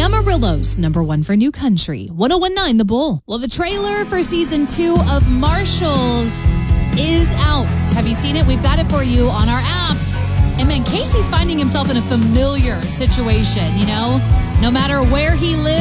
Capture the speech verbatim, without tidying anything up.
Amarillo's number one for new country, one oh one point nine The Bull. Well, the trailer for season two of Marshalls is out. Have you seen it? We've got it for you on our app. And man, Casey's finding himself in a familiar situation, you know? No matter where he lives,